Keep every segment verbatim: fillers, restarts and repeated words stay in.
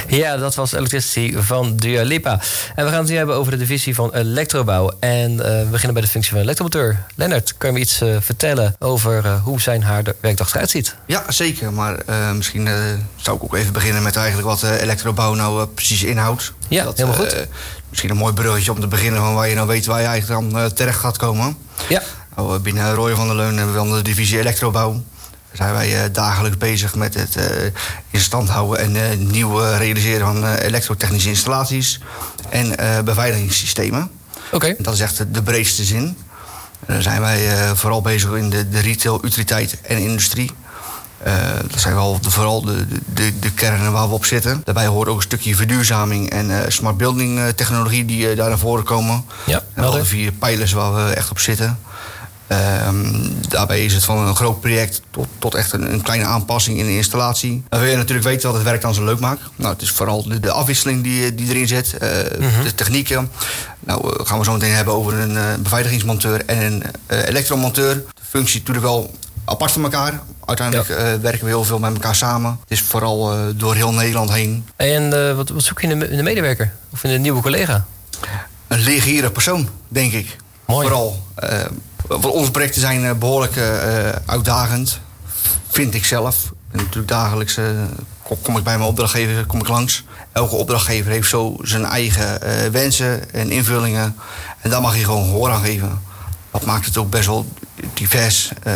Ja, dat was Electricity van Dua Lipa. En we gaan het nu hebben over de divisie van elektrobouw. En uh, we beginnen bij de functie van elektromonteur. Lennart, kan je me iets uh, vertellen over uh, hoe zijn haar werkdag eruit ziet? Ja, zeker. Maar uh, misschien uh, zou ik ook even beginnen met eigenlijk wat uh, elektrobouw nou uh, precies inhoudt. Ja, dat, helemaal goed. Uh, misschien een mooi bruggetje om te beginnen van waar je nou weet waar je eigenlijk dan uh, terecht gaat komen. Ja. Nou, binnen Roy van der Leun hebben we dan de divisie elektrobouw. Daar zijn wij uh, dagelijks bezig met het uh, in stand houden en uh, nieuw uh, realiseren van uh, elektrotechnische installaties en uh, beveiligingssystemen. Oké. Okay. Dat is echt de, de breedste zin. En dan zijn wij uh, vooral bezig in de, de retail, utiliteit en industrie. Uh, dat zijn wel de, vooral de, de, de kernen waar we op zitten. Daarbij hoort ook een stukje verduurzaming en uh, smart building uh, technologie die uh, daar naar voren komen. Ja, en alle vier pijlers waar we echt op zitten. Um, daarbij is het van een groot project tot, tot echt een, een kleine aanpassing in de installatie. Dan wil je natuurlijk weten wat het werk dan zo leuk maakt. Nou, het is vooral de, de afwisseling die, die erin zit, uh, mm-hmm. de technieken. Nou, uh, gaan we zo meteen hebben over een uh, beveiligingsmonteur en een uh, elektromonteur. De functie natuurlijk wel apart van elkaar. Uiteindelijk ja. uh, werken we heel veel met elkaar samen. Het is vooral uh, door heel Nederland heen. En uh, wat, wat zoek je in de, in de medewerker? Of in de nieuwe collega? Een leergierige persoon, denk ik. Mooi. Vooral. Uh, onze projecten zijn uh, behoorlijk uh, uitdagend. Vind ik zelf. En natuurlijk dagelijks uh, kom, kom ik bij mijn opdrachtgever kom ik langs. Elke opdrachtgever heeft zo zijn eigen uh, wensen en invullingen. En daar mag je gewoon gehoor aan geven. Dat maakt het ook best wel divers. Uh,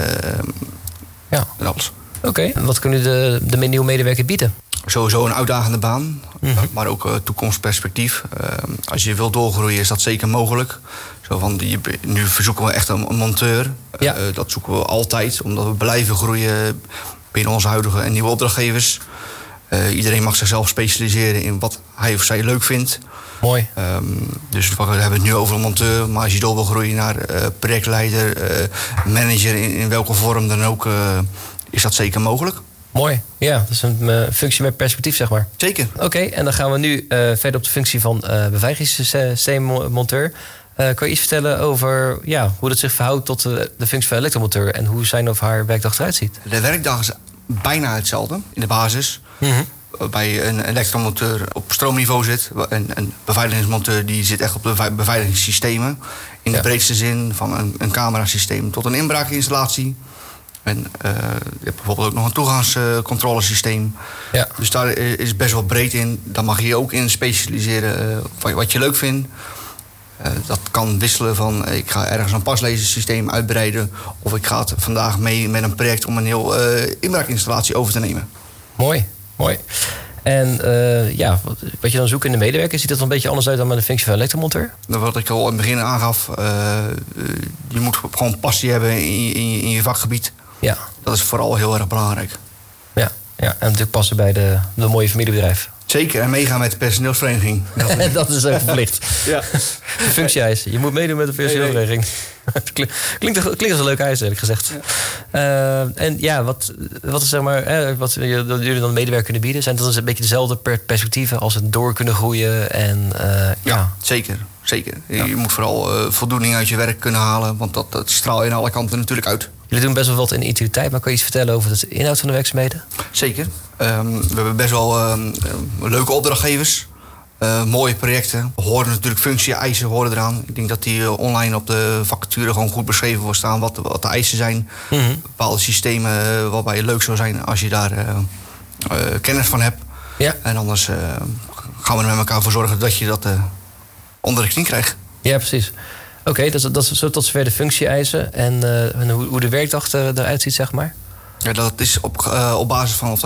ja. En alles. Oké, okay. Wat kunnen de, de nieuwe medewerker bieden? Sowieso een uitdagende baan, mm-hmm. maar ook uh, toekomstperspectief. Uh, als je wilt doorgroeien is dat zeker mogelijk. Zo van, je, nu verzoeken we echt een, een monteur. Ja. Uh, dat zoeken we altijd, omdat we blijven groeien binnen onze huidige en nieuwe opdrachtgevers. Uh, iedereen mag zichzelf specialiseren in wat hij of zij leuk vindt. Mooi. Um, dus we hebben het nu over een monteur, maar als je door wil groeien naar uh, projectleider, uh, manager, in, in welke vorm dan ook, uh, is dat zeker mogelijk. Mooi, ja, dat is een uh, functie met perspectief, zeg maar. Zeker. Oké, okay, en dan gaan we nu uh, verder op de functie van uh, beveiligingssysteemmonteur. Uh, kan je iets vertellen over ja, hoe dat zich verhoudt tot de, de functie van elektromonteur en hoe zijn of haar werkdag eruit ziet? De werkdag is bijna hetzelfde in de basis. Mm-hmm. Waarbij een elektromonteur op stroomniveau zit. En een beveiligingsmonteur die zit echt op de beveiligingssystemen. In de ja. breedste zin van een, een camerasysteem tot een inbraakinstallatie. En uh, je hebt bijvoorbeeld ook nog een toegangscontrolesysteem. Ja. Dus daar is best wel breed in. Daar mag je je ook in specialiseren uh, wat je leuk vindt. Uh, dat kan wisselen van uh, ik ga ergens een paslezensysteem uitbreiden. Of ik ga het vandaag mee met een project om een heel uh, inbraakinstallatie over te nemen. Mooi, mooi. En uh, ja, wat, wat je dan zoekt in de medewerker, ziet dat er een beetje anders uit dan met de functie van elektromonteur? Wat ik al in het begin aangaf, uh, je moet gewoon passie hebben in je, in je, in je vakgebied. Ja. Dat is vooral heel erg belangrijk. Ja, ja. En natuurlijk passen bij de, de mooie familiebedrijf. Zeker, en meegaan met de personeelsvereniging. Dat, dat is ook verplicht. Ja. Functie-eisen. Je moet meedoen met de personeelsvereniging. Klinkt, klinkt als een leuk eis, eerlijk gezegd. Ja. Uh, en ja, wat, wat is zeg maar, eh, wat jullie dan medewerker kunnen bieden? Zijn dat dus een beetje dezelfde perspectieven als het door kunnen groeien? En, uh, ja. ja, zeker. zeker. Ja. Je moet vooral uh, voldoening uit je werk kunnen halen, want dat, dat straal je aan alle kanten natuurlijk uit. Jullie doen best wel wat in utiliteit, maar kan je iets vertellen over de inhoud van de werkzaamheden? Zeker. Um, we hebben best wel um, leuke opdrachtgevers. Uh, mooie projecten. We horen natuurlijk functie-eisen horen eraan. Ik denk dat die uh, online op de vacature gewoon goed beschreven wordt staan wat, wat de eisen zijn. Mm-hmm. Bepaalde systemen uh, waarbij het leuk zou zijn als je daar uh, uh, kennis van hebt. Ja. En anders uh, gaan we er met elkaar voor zorgen dat je dat uh, onder de knie krijgt. Ja, precies. Oké, okay, dat, dat is zo tot zover de functie-eisen en, uh, en hoe, hoe de werkdag er, eruit ziet, zeg maar. Ja, dat is op, uh, op basis van of